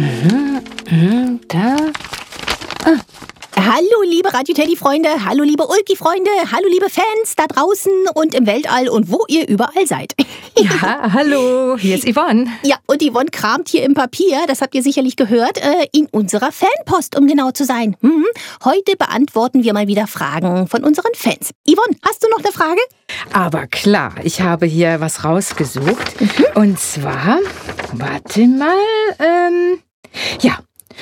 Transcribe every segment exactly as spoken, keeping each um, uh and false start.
Mhm, mhm, da. Ah. Hallo, liebe Radio-Teddy-Freunde, hallo, liebe Ulki-Freunde, hallo, liebe Fans da draußen und im Weltall und wo ihr überall seid. Ja, hallo, hier ist Yvonne. Ja, und Yvonne kramt hier im Papier, das habt ihr sicherlich gehört, äh, in unserer Fanpost, um genau zu sein. Mhm. Heute beantworten wir mal wieder Fragen von unseren Fans. Yvonne, hast du noch eine Frage? Aber klar, ich habe hier was rausgesucht. Mhm. Und zwar, warte mal, ähm, ja.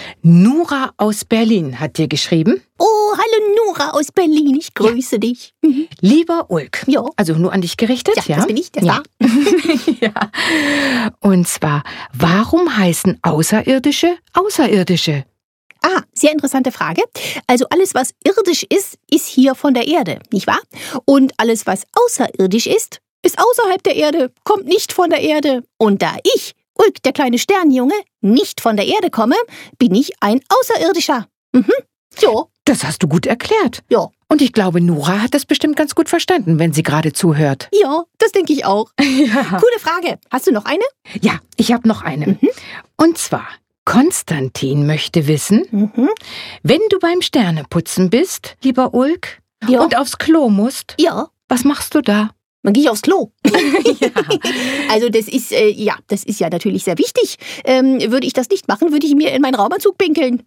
Nora aus Berlin hat dir geschrieben. Oh, hallo Nora aus Berlin, ich grüße ja. dich. Mhm. Lieber Ulk, ja. also nur an dich gerichtet. Ja, ja? das bin ich, das ja. war. ja. Und zwar, warum heißen Außerirdische Außerirdische? Ah, sehr interessante Frage. Also alles, was irdisch ist, ist hier von der Erde, nicht wahr? Und alles, was außerirdisch ist, ist außerhalb der Erde, kommt nicht von der Erde. Und da ich, Ulk, der kleine Sternjunge, nicht von der Erde komme, bin ich ein Außerirdischer. Mhm. Jo. Das hast du gut erklärt. Ja. Und ich glaube, Nora hat das bestimmt ganz gut verstanden, wenn sie gerade zuhört. Ja, das denke ich auch. Ja. Coole Frage. Hast du noch eine? Ja, ich habe noch eine. Mhm. Und zwar, Konstantin möchte wissen, mhm. wenn du beim Sterneputzen bist, lieber Ulk, ja. und aufs Klo musst, ja. was machst du da? Dann gehe ich aufs Klo. ja. Also das ist, äh, ja, das ist ja natürlich sehr wichtig. Ähm, würde ich das nicht machen, würde ich mir in meinen Raumanzug pinkeln.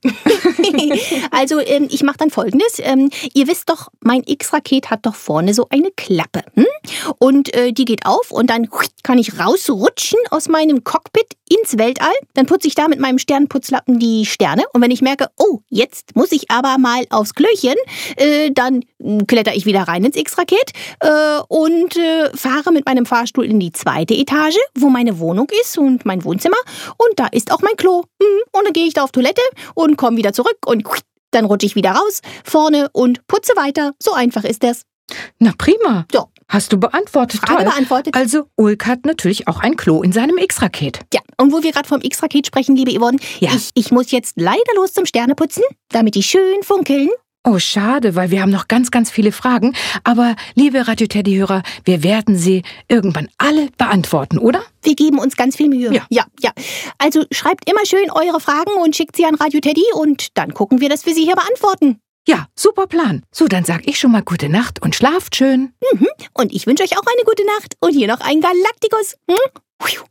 also ähm, ich mache dann Folgendes. Ähm, ihr wisst doch, mein X-Raket hat doch vorne so eine Klappe. Hm? Und äh, die geht auf und dann kann ich rausrutschen aus meinem Cockpit ins Weltall. Dann putze ich da mit meinem Sternputzlappen die Sterne. Und wenn ich merke, oh, jetzt muss ich aber mal aufs Klöchen, äh, dann kletter ich wieder rein ins X-Raket äh, und äh, fahre mit meinem Fahrstuhl in die zweite Etage, wo meine Wohnung ist und mein Wohnzimmer. Und da ist auch mein Klo. Und dann gehe ich da auf Toilette und komme wieder zurück und dann rutsche ich wieder raus, vorne und putze weiter. So einfach ist das. Na prima. Ja. Hast du beantwortet. Frage Toll. beantwortet. Also Ulk hat natürlich auch ein Klo in seinem X-Raket. Ja, und wo wir gerade vom X-Raket sprechen, liebe Yvonne, ja. ich, ich muss jetzt leider los zum Sterneputzen, damit die schön funkeln. Oh, schade, weil wir haben noch ganz, ganz viele Fragen. Aber, liebe Radio-Teddy-Hörer, wir werden sie irgendwann alle beantworten, oder? Wir geben uns ganz viel Mühe. Ja. ja, ja. Also schreibt immer schön eure Fragen und schickt sie an Radio Teddy und dann gucken wir, dass wir sie hier beantworten. Ja, super Plan. So, dann sag ich schon mal gute Nacht und schlaft schön. Mhm. Und ich wünsche euch auch eine gute Nacht und hier noch ein Galaktikus. Hm?